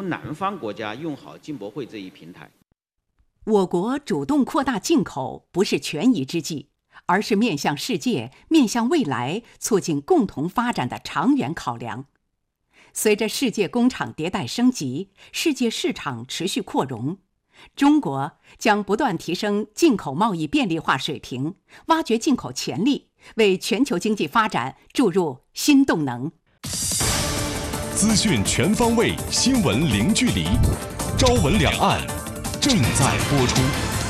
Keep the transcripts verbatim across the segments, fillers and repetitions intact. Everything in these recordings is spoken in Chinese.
南方国家用好进博会这一平台。 我国主动扩大进口不是权宜之计，而是面向世界、面向未来，促进共同发展的长远考量。随着世界工厂迭代升级，世界市场持续扩容，中国将不断提升进口贸易便利化水平，挖掘进口潜力，为全球经济发展注入新动能。 资讯全方位，新闻零距离，朝闻两岸正在播出。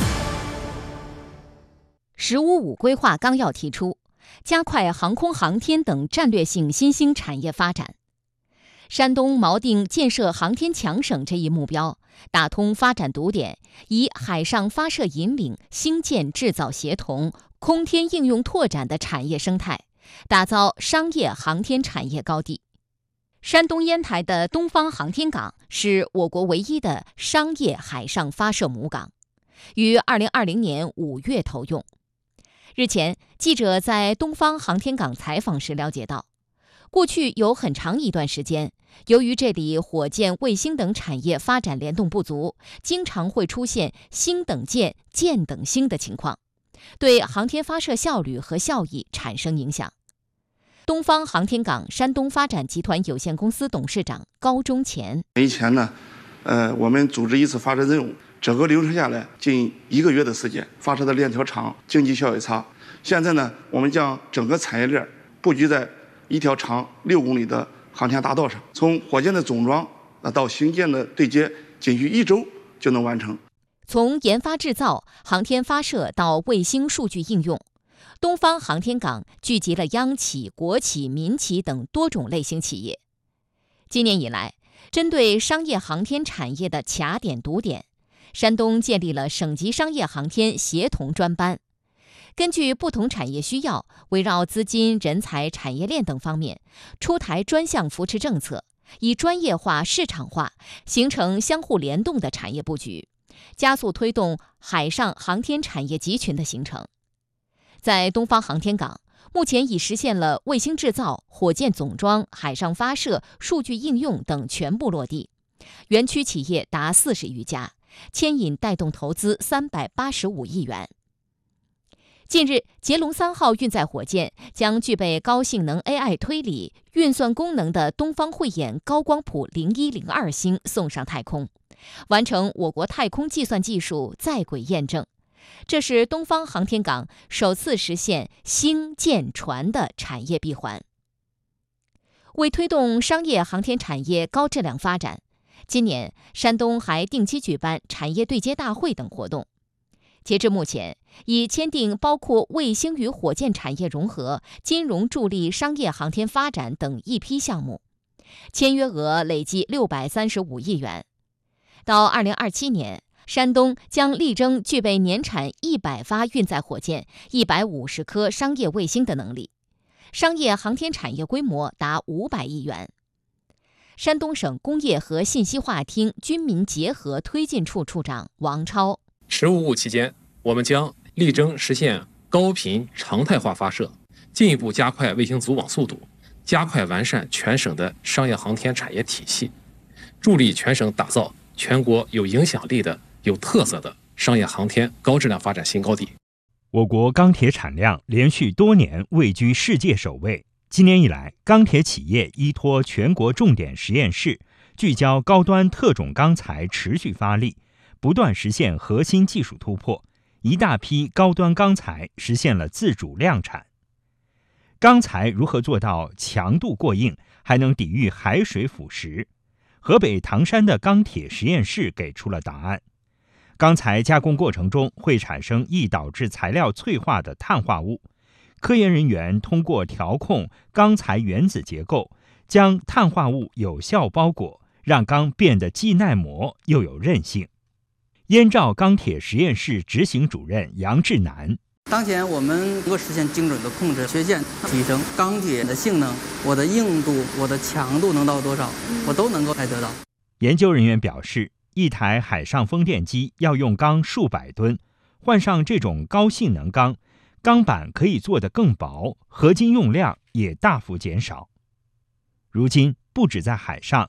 十五五规划纲要提出，加快航空航天等战略性新兴产业发展。山东锚定建设航天强省这一目标，打通发展堵点，以海上发射引领兴建制造协同、空天应用拓展的产业生态，打造商业航天产业高地。山东烟台的东方航天港是我国唯一的商业海上发射母港，于二零二零年五月投用。日前，记者在东方航天港采访时了解到，过去有很长一段时间，由于这里火箭、卫星等产业发展联动不足，经常会出现星等箭、箭等星的情况，对航天发射效率和效益产生影响。东方航天港山东发展集团有限公司董事长高忠前： 以前呢，呃，我们组织一次发射任务，整个流程下来近一个月的时间，发射的链条长，经济效益差。现在呢，我们将整个产业链布局在一条长六公里的航天大道上，从火箭的总装到星舰的对接，仅需一周就能完成。 从研发制造、航天发射到卫星数据应用，东方航天港聚集了央企、国企、民企等多种类型企业。今年以来，针对商业航天产业的卡点堵点，山东建立了省级商业航天协同专班，根据不同产业需要，围绕资金、人才、产业链等方面，出台专项扶持政策，以专业化、市场化，形成相互联动的产业布局，加速推动海上航天产业集群的形成。在东方航天港，目前已实现了卫星制造、火箭总装、海上发射、数据应用等全部落地，园区企业达四十余家，牵引带动投资三百八十五亿元。近日，捷龙三号运载火箭将具备高性能 A I 推理、运算功能的东方慧眼高光谱零一零二星送上太空，完成我国太空计算技术在轨验证。这是东方航天港首次实现星舰船的产业闭环。为推动商业航天产业高质量发展，今年山东还定期举办产业对接大会等活动。截至目前，已签订包括卫星与火箭产业融合、金融助力商业航天发展等一批项目，签约额累计六百三十五亿元。到二零二七年，山东将力争具备年产一百发运载火箭、一百五十颗商业卫星的能力，商业航天产业规模达五百亿元。山东省工业和信息化厅军民结合推进处处长王超： 十五五期间，我们将力争实现高频常态化发射，进一步加快卫星组网速度，加快完善全省的商业航天产业体系，助力全省打造全国有影响力的、有特色的商业航天高质量发展新高地。 我国钢铁产量连续多年位居世界首位。今年以来，钢铁企业依托全国重点实验室，聚焦高端特种钢材，持续发力，不断实现核心技术突破，一大批高端钢材实现了自主量产。钢材如何做到强度过硬，还能抵御海水腐蚀？河北唐山的钢铁实验室给出了答案。钢材加工过程中会产生易导致材料脆化的碳化物，科研人员通过调控钢材原子结构，将碳化物有效包裹，让钢变得既耐磨又有韧性。燕赵钢铁实验室执行主任杨志南： 当前我们能够实现精准的控制缺陷，提升钢铁的性能，我的硬度、我的强度能到多少，我都能够来得到。 研究人员表示，一台海上风电机要用钢数百吨，换上这种高性能钢，钢板可以做得更薄，合金用量也大幅减少。如今不止在海上，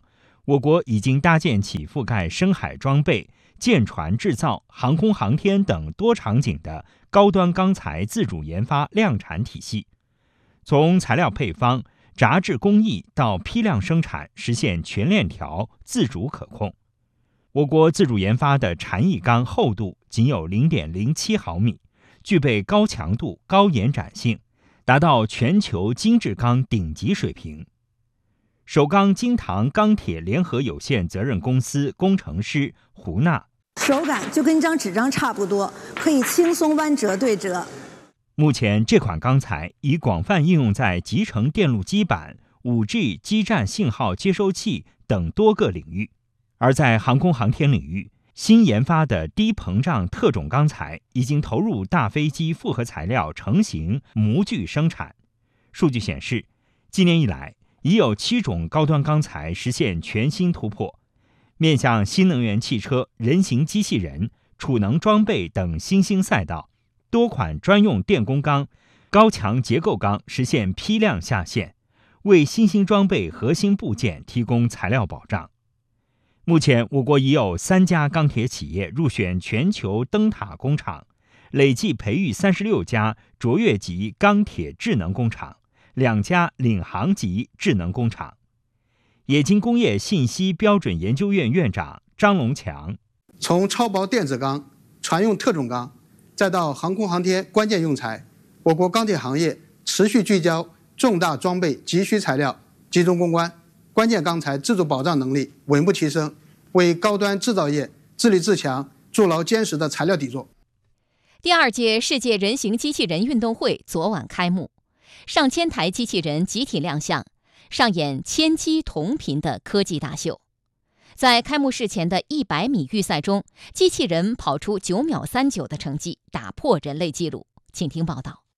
我国已经搭建起覆盖深海装备、舰船制造、航空航天等多场景的高端钢材自主研发量产体系，从材料配方、轧制工艺到批量生产，实现全链条自主可控。我国自主研发的禅意钢厚度仅有 零点零七毫米，具备高强度、高延展性，达到全球精制钢顶级水平。首钢金堂钢铁联合有限责任公司工程师胡娜， 手感就跟一张纸张差不多，可以轻松弯折对折。 目前这款钢材已广泛应用在集成电路基板、五 G 基站信号接收器等多个领域。而在航空航天领域，新研发的低膨胀特种钢材已经投入大飞机复合材料成型模具生产。数据显示，今年以来已有七种高端钢材实现全新突破，面向新能源汽车、人形机器人、储能装备等新兴赛道，多款专用电工钢、高强结构钢实现批量下线，为新兴装备核心部件提供材料保障。目前，我国已有三家钢铁企业入选全球灯塔工厂，累计培育三十六家卓越级钢铁智能工厂，两家领航级智能工厂。冶金工业信息标准研究院院长张龙强， 从超薄电子钢、船用特种钢，再到航空航天关键用材，我国钢铁行业持续聚焦重大装备急需材料集中攻关，关键钢材自主保障能力稳步提升，为高端制造业自立自强筑牢坚实的材料底座。 第二届世界人形机器人运动会昨晚开幕，上千台机器人集体亮相，上演千机同频的科技大秀。在开幕式前的一百米预赛中，机器人跑出九秒三九的成绩，打破人类纪录。请听报道。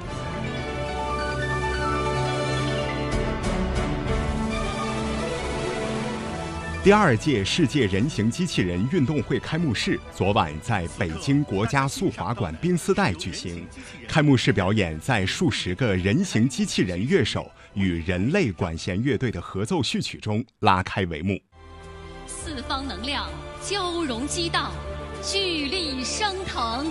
第二届世界人形机器人运动会开幕式昨晚在北京国家速滑馆冰丝带举行。开幕式表演在数十个人形机器人乐手与人类管弦乐队的合奏序曲中拉开帷幕。 四方能量交融激荡，聚力升腾，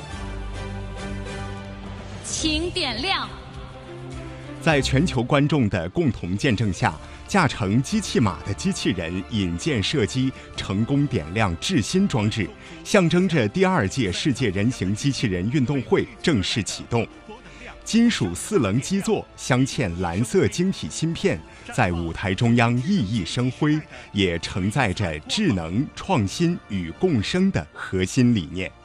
请点亮。 在全球观众的共同见证下，驾乘机器马的机器人引箭射击，成功点亮智心装置，象征着第二届世界人形机器人运动会正式启动。金属四棱基座镶嵌蓝色晶体芯片，在舞台中央熠熠生辉，也承载着智能、创新与共生的核心理念。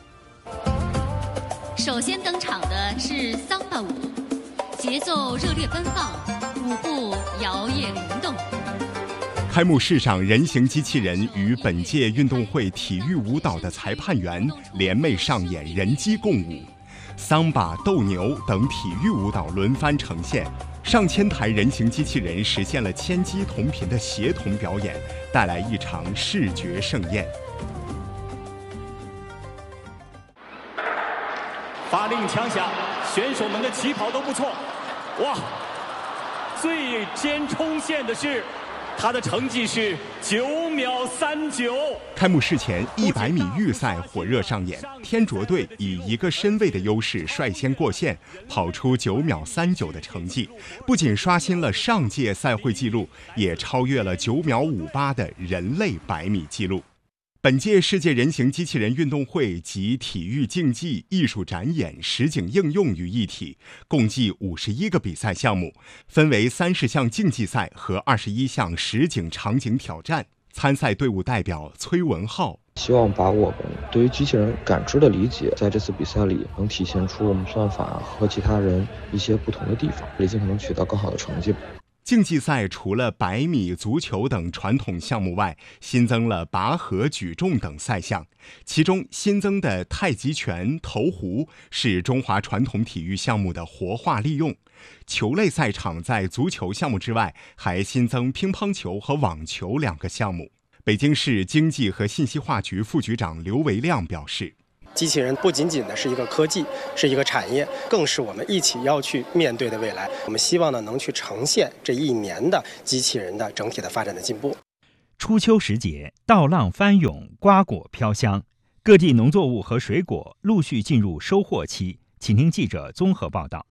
首先登场的是桑巴舞，节奏热烈奔放，舞步摇曳灵动。 开幕式上，人形机器人与本届运动会体育舞蹈的裁判员联袂上演人机共舞，桑巴、斗牛等体育舞蹈轮番呈现，上千台人形机器人实现了千机同频的协同表演，带来一场视觉盛宴。 发令枪响，选手们的起跑都不错。哇，最先冲线的是，他的成绩是九秒三九。 开幕式前，一百米预赛火热上演，天卓队以一个身位的优势率先过线，跑出九秒三九的成绩，不仅刷新了上届赛会纪录，也超越了九秒五八的人类百米纪录。本届世界人形机器人运动会集体育竞技、艺术展演、实景应用于一体，共计五十一个比赛项目，分为三十项竞技赛和二十一项实景场景挑战。参赛队伍代表崔文浩希望把我们对于机器人感知的理解，在这次比赛里能体现出我们算法和其他人一些不同的地方，也尽可能取得更好的成绩。 竞技赛除了百米、足球等传统项目外，新增了拔河、举重等赛项。其中新增的太极拳、投壶是中华传统体育项目的活化利用。球类赛场在足球项目之外，还新增乒乓球和网球两个项目。北京市经济和信息化局副局长刘维亮表示， 机器人不仅仅的是一个科技，是一个产业，更是我们一起要去面对的未来。我们希望呢，能去呈现这一年的机器人的整体的发展的进步。 初秋时节，稻浪翻涌，瓜果飘香，各地农作物和水果陆续进入收获期。请听记者综合报道。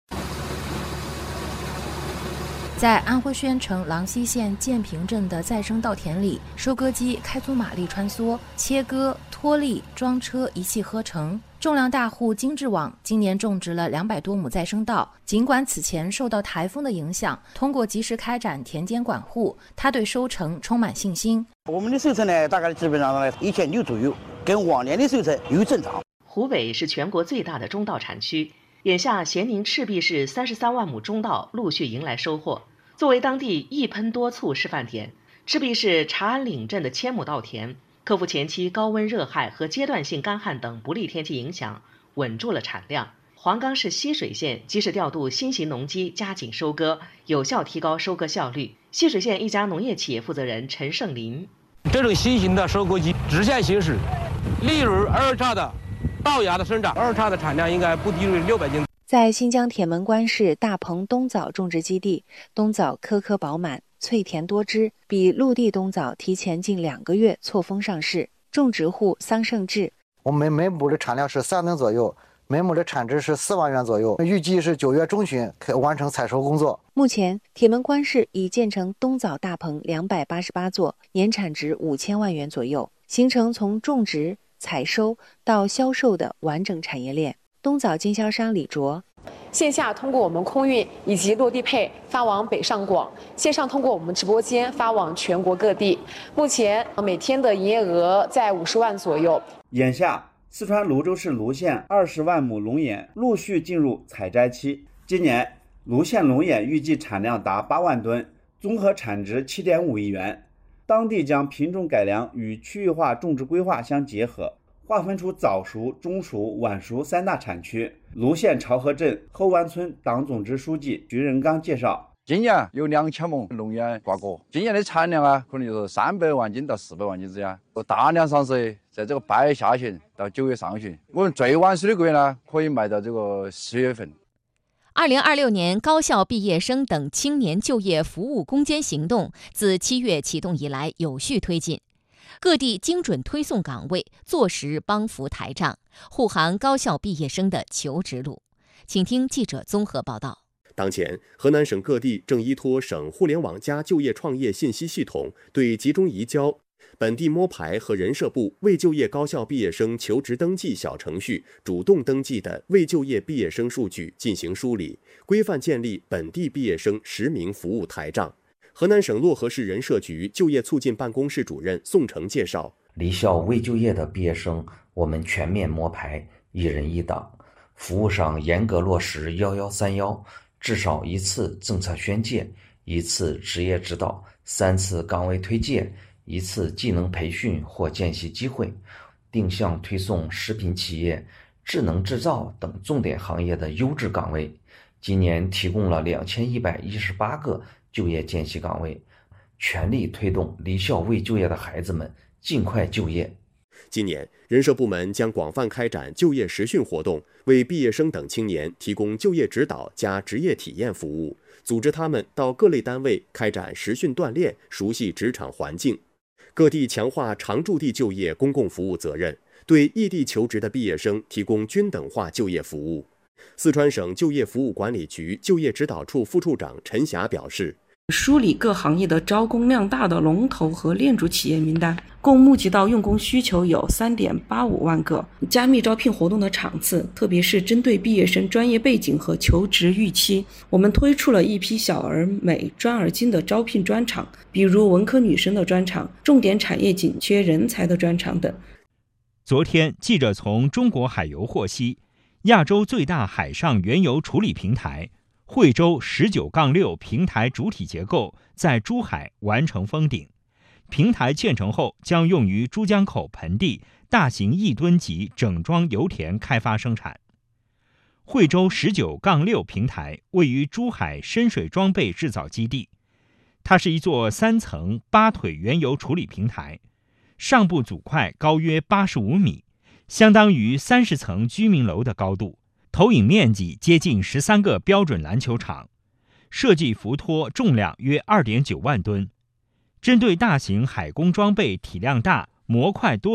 在安徽宣城郎溪县建平镇的再生稻田里，收割机开足马力穿梭，切割、脱粒、装车一气呵成。种粮大户金志网今年种植了两百多亩再生稻，尽管此前受到台风的影响，通过及时开展田间管护，他对收成充满信心。 我们的收成呢，大概基本上呢一千六左右，跟往年的收成有增长。 湖北是全国最大的中稻产区，眼下咸宁赤壁市三十三万亩中稻陆续迎来收获。作为当地一喷多促示范田，赤壁市茶安岭镇的千亩稻田克服前期高温热害和阶段性干旱等不利天气影响，稳住了产量。黄冈市浠水县及时调度新型农机加紧收割，有效提高收割效率。浠水县一家农业企业负责人陈胜林： 这种新型的收割机直线行驶，利润二叉的稻芽的生长，二叉的产量应该不低于六百斤。 在新疆铁门关市大棚冬枣种植基地，冬枣颗颗饱满，脆甜多汁，比陆地冬枣提前近两个月错峰上市。种植户桑胜志： 我们每亩的产量是三吨左右，每亩的产值是四万元左右，预计是九月中旬可完成采收工作。 目前，铁门关市已建成冬枣大棚两百八十八座，年产值五千万元左右，形成从种植、采收到销售的完整产业链。冬枣经销商李卓： 线下通过我们空运以及落地配发往北上广，线上通过我们直播间发往全国各地。目前每天的营业额在五十万左右。 眼下，四川泸州市泸县二十万亩龙眼陆续进入采摘期。今年，泸县龙眼预计产量达八万吨，综合产值七点五亿元。当地将品种改良与区域化种植规划相结合，划分出早熟、中熟、晚熟三大产区。泸县潮河镇后湾村党总支书记徐仁刚介绍： 今年有两千亩龙眼挂果，今年的产量啊，可能就是三百万斤到四百万斤之间。大量上市在这个八月下旬到九月上旬，我们最晚收的个月呢，可以卖到这个十月份。 二零二六年高校毕业生等青年就业服务攻坚行动自七月启动以来有序推进，各地精准推送岗位，坐实帮扶台账，护航高校毕业生的求职路。请听记者综合报道。 当前，河南省各地正依托省互联网加就业创业信息系统，对集中移交本地摸排和人社部未就业高校毕业生求职登记小程序主动登记的未就业毕业生数据进行梳理，规范建立本地毕业生实名服务台账。河南省漯河市人社局就业促进办公室主任宋成介绍： 离校未就业的毕业生，我们全面摸排，一人一档，服务上严格落实幺幺三幺，至少一次政策宣介，一次职业指导，三次岗位推介，一次技能培训或见习机会，定向推送食品企业、智能制造等重点行业的优质岗位。今年提供了两千一百一十八个就业见习岗位，全力推动离校未就业的孩子们尽快就业。 今年，人社部门将广泛开展就业实训活动，为毕业生等青年提供就业指导加职业体验服务，组织他们到各类单位开展实训锻炼，熟悉职场环境。各地强化常驻地就业公共服务责任，对异地求职的毕业生提供均等化就业服务。四川省就业服务管理局就业指导处副处长陈霞表示， 梳理各行业的招工量大的龙头和链主企业名单，共募集到用工需求有 三点八五万个。加密招聘活动的场次，特别是针对毕业生专业背景和求职预期，我们推出了一批小而美、专而精的招聘专场，比如文科女生的专场、重点产业紧缺人才的专场等。 昨天，记者从中国海油获悉，亚洲最大海上原油处理平台惠州十九杠六平台主体结构在珠海完成封顶，平台建成后将用于珠江口盆地大型亿吨级整装油田开发生产。惠州十九杠六平台位于珠海深水装备制造基地，它是一座三层八腿原油处理平台，上部组块高约八十五米，相当于三十层居民楼的高度，投影面积接近十三个标准篮球场，设计浮托重量约 二点九万吨。 针对大型海工装备体量大、模块多